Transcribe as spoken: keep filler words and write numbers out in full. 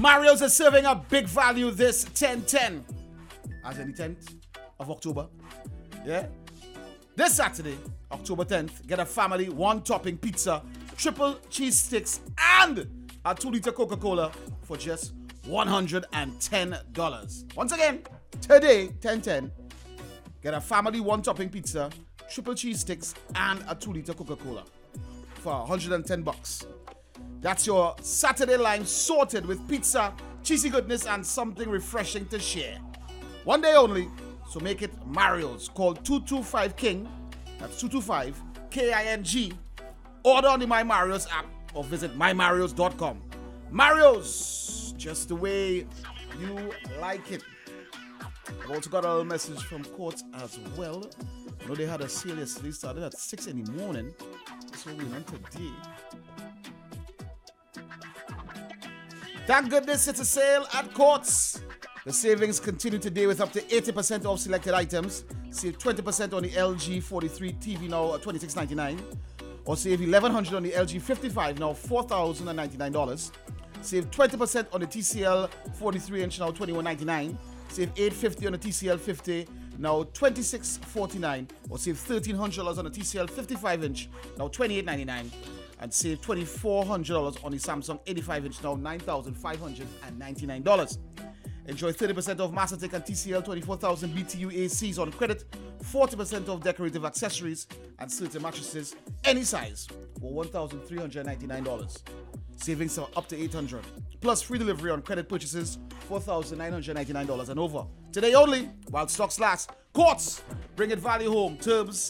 Mario's is serving a big value this ten ten. As in the tenth of October. Yeah? This Saturday, October tenth, get a family one-topping pizza, triple cheese sticks, and a two-liter Coca-Cola for just one hundred ten dollars. Once again, today, ten ten, get a family one-topping pizza, triple cheese sticks, and a two-liter Coca-Cola for one hundred ten bucks. That's your Saturday line sorted with pizza, cheesy goodness, and something refreshing to share. One day only, so make it Mario's. Call two two five King, that's two two five K I N G. Order on the My Mario's app or visit my marios dot com. Mario's, just the way you like it. I've also got a little message from Courts as well. I know they had a sale yesterday, started at six in the morning. So we went today. Thank goodness it's a sale at Courts. The savings continue today with up to eighty percent off selected items. Save twenty percent on the L G forty-three T V now at twenty-six ninety-nine. Or save eleven hundred dollars on the L G fifty-five now four thousand ninety-nine dollars. Save twenty percent on the T C L forty-three inch now twenty-one ninety-nine. Save eight hundred fifty dollars on the T C L fifty now twenty-six forty-nine. Or save thirteen hundred dollars on the T C L fifty-five inch now twenty-eight ninety-nine. And save twenty-four hundred dollars on the Samsung eighty-five inch now nine thousand five hundred ninety-nine dollars. Enjoy thirty percent off Mastertech and T C L twenty-four thousand B T U A Cs on credit, forty percent off decorative accessories and certain mattresses, any size, for one thousand three hundred ninety-nine dollars. Savings are up to eight hundred dollars. Plus free delivery on credit purchases, four thousand nine hundred ninety-nine dollars and over. Today only, while stocks last. Courts, bring it value home. Terms